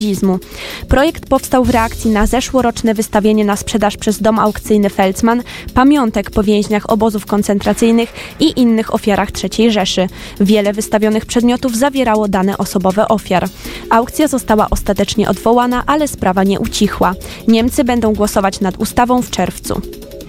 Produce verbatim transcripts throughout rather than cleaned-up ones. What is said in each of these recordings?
Projekt powstał w reakcji na zeszłoroczne wystawienie na sprzedaż przez dom aukcyjny Felsman pamiątek po więźniach obozów koncentracyjnych i innych ofiarach trzeciej Rzeszy. Wiele wystawionych przedmiotów zawierało dane osobowe ofiar. Aukcja została ostatecznie odwołana, ale sprawa nie ucichła. Niemcy będą głosować nad ustawą w czerwcu.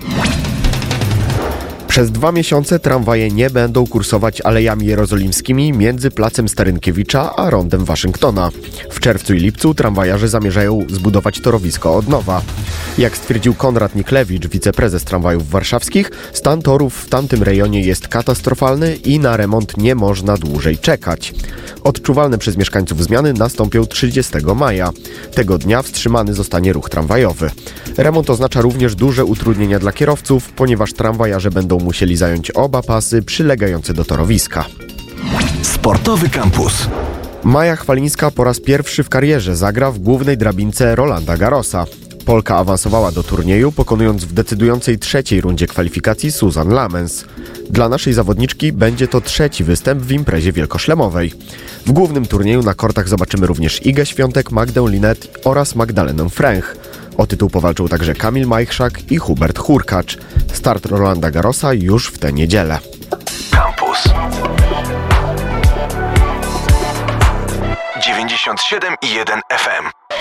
Przez dwa miesiące tramwaje nie będą kursować alejami jerozolimskimi między Placem Starynkiewicza a Rondem Waszyngtona. W czerwcu i lipcu tramwajarze zamierzają zbudować torowisko od nowa. Jak stwierdził Konrad Niklewicz, wiceprezes tramwajów warszawskich, stan torów w tamtym rejonie jest katastrofalny i na remont nie można dłużej czekać. Odczuwalne przez mieszkańców zmiany nastąpią trzydziestego maja. Tego dnia wstrzymany zostanie ruch tramwajowy. Remont oznacza również duże utrudnienia dla kierowców, ponieważ tramwajarze będą musieli zająć oba pasy przylegające do torowiska. Sportowy Campus. Maja Chwalińska po raz pierwszy w karierze zagra w głównej drabince Rolanda Garrosa. Polka awansowała do turnieju, pokonując w decydującej trzeciej rundzie kwalifikacji Suzanne Lamens. Dla naszej zawodniczki będzie to trzeci występ w imprezie wielkoszlemowej. W głównym turnieju na kortach zobaczymy również Igę Świątek, Magdę Linet oraz Magdalenę Fręch. O tytuł powalczą także Kamil Majchrzak i Hubert Hurkacz. Start Rolanda Garrosa już w tę niedzielę. Campus dziewięćdziesiąt siedem i jeden F M.